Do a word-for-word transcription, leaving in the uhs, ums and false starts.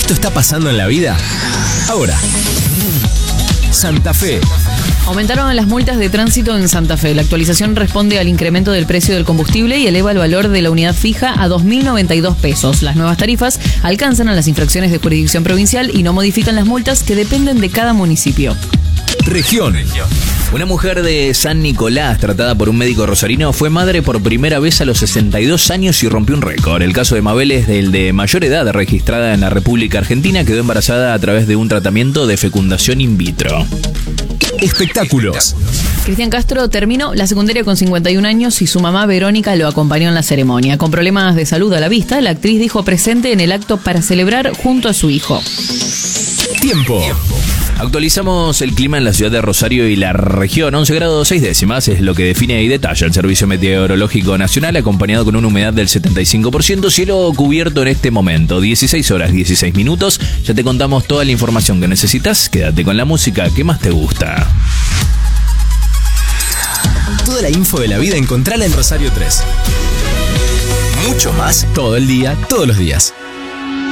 Esto está pasando en la vida ahora. Santa Fe. Aumentaron las multas de tránsito en Santa Fe. La actualización responde al incremento del precio del combustible y eleva el valor de la unidad fija a dos mil noventa y dos pesos. Las nuevas tarifas alcanzan a las infracciones de jurisdicción provincial y no modifican las multas que dependen de cada municipio. Región. Una mujer de San Nicolás, tratada por un médico rosarino, fue madre por primera vez a los sesenta y dos años y rompió un récord. El caso de Mabel es del de mayor edad registrada en la República Argentina. Quedó embarazada a través de un tratamiento de fecundación in vitro. Espectáculos. Cristian Castro terminó la secundaria con cincuenta y un años y su mamá Verónica lo acompañó en la ceremonia. Con problemas de salud a la vista, la actriz dijo presente en el acto para celebrar junto a su hijo. Tiempo. Actualizamos el clima en la ciudad de Rosario y la región. once grados seis décimas es lo que define y detalla el Servicio Meteorológico Nacional, acompañado con una humedad del setenta y cinco por ciento. Cielo cubierto en este momento. dieciséis horas dieciséis minutos. Ya te contamos toda la información que necesitas. Quédate con la música que más te gusta. Toda la info de la vida encontrala en Rosario tres. Mucho más todo el día, todos los días.